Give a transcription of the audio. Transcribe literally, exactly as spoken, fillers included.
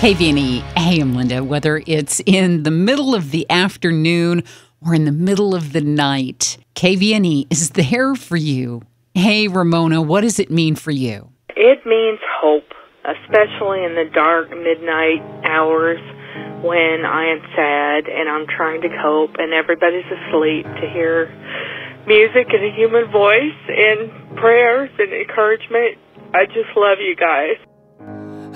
K V N E, hey, I'm Linda. Whether it's in the middle of the afternoon or in the middle of the night, K V N E is there for you. Hey, Ramona, what does it mean for you? It means hope, especially in the dark midnight hours when I am sad and I'm trying to cope and everybody's asleep, to hear music and a human voice and prayers and encouragement. I just love you guys.